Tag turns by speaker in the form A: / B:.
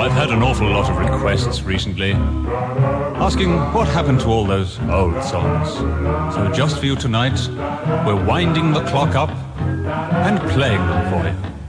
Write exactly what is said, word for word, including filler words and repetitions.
A: I've had an awful lot of requests recently asking what happened to all those old songs. So just for you tonight, we're winding the clock up and playing them for you.